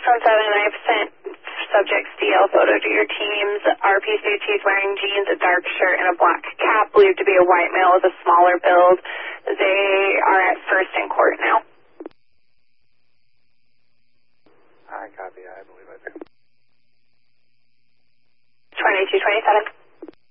From 79%, subject's DL photo to your teams. RP states he's wearing jeans, a dark shirt, and a black cap, believed to be a white male with a smaller build. They are at first in court now. I copy. I believe I do. 2227.